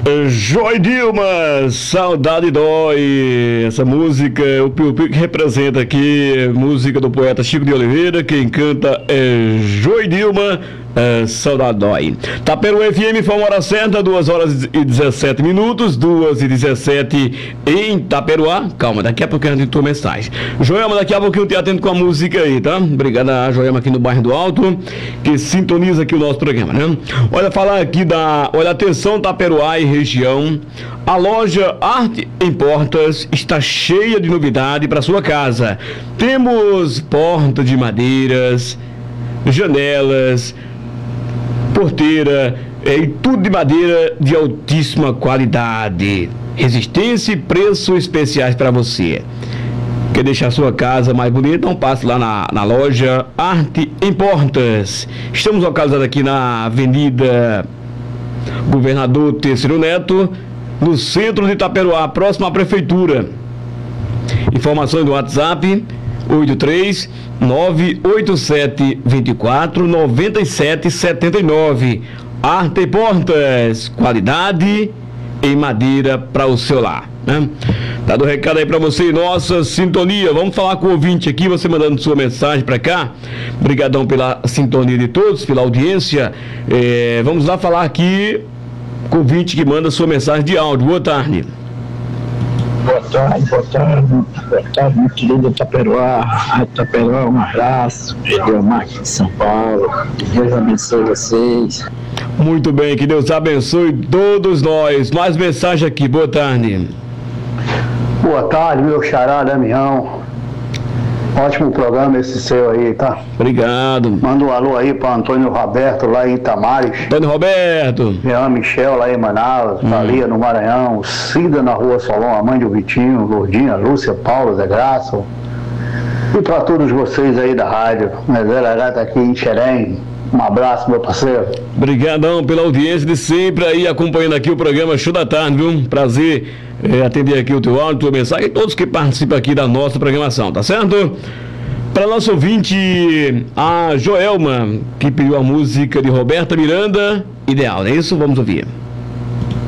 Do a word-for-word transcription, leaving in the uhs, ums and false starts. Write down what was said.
Joidilma, Saudade Dói. Essa música, o Piu Piu que representa aqui, música do poeta Chico de Oliveira. Quem canta é Joidilma, é, Saudade Dói. Taperu F M, foi uma hora certa, duas horas e dezessete minutos, duas e dezessete em Taperuá. Calma, daqui a pouco a gente tem mensagem. Joelma, daqui a pouco eu te atendo com a música aí, tá? Obrigada a Joelma aqui no bairro do Alto, que sintoniza aqui o nosso programa, né? Olha, falar aqui da, olha, atenção Taperuá e região, a loja Arte em Portas está cheia de novidade para sua casa. Temos porta de madeiras, janelas, porteira, é, e tudo de madeira de altíssima qualidade, resistência e preços especiais para você. Quer deixar sua casa mais bonita? Então passe lá na, na loja Arte em Portas. Estamos localizados aqui na Avenida Governador Terceiro Neto, no centro de Itaperuá, próximo à Prefeitura. Informações do WhatsApp oito três nove oito sete dois quatro nove sete sete nove. Arte em Portas, qualidade em madeira para o seu lar, né? Dado o recado aí para você, nossa sintonia. Vamos falar com o ouvinte aqui, você mandando sua mensagem para cá. Obrigadão pela sintonia de todos, pela audiência. É, vamos lá falar aqui com o ouvinte que manda sua mensagem de áudio. Boa tarde. Boa tarde, boa tarde, boa tarde, meu querido Itaperuá. Itaperuá, um abraço. Pedro Marques de São Paulo. Que Deus abençoe vocês. Muito bem, que Deus abençoe todos nós. Mais mensagem aqui, boa tarde. Boa tarde, meu xará Damião. Ótimo programa esse seu aí, tá? Obrigado. Manda um alô aí para Antônio Roberto lá em Itamares. Antônio Roberto. Jean Michel lá em Manaus, hum. Thalia no Maranhão, Cida na Rua Solon, a mãe do Vitinho, Gordinha, Lúcia, Paulo, Zé Graça. E para todos vocês aí da rádio, Zé Lagata aqui em Xerém. Um abraço, meu parceiro. Obrigadão pela audiência de sempre aí, acompanhando aqui o programa Show da Tarde, viu? Prazer é, atender aqui o teu áudio, tua mensagem e todos que participam aqui da nossa programação, tá certo? Para nosso ouvinte, a Joelma, que pediu a música de Roberta Miranda, Ideal, não é isso? Vamos ouvir.